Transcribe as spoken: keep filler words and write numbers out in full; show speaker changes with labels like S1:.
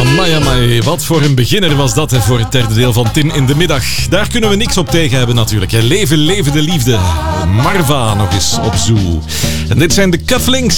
S1: Amai, amai, wat voor een beginner was dat hè, voor het derde deel van Tin in de Middag. Daar kunnen we niks op tegen hebben natuurlijk. Hè. Leven, leven de liefde. Marva nog eens op zoo. En dit zijn de Cufflinks.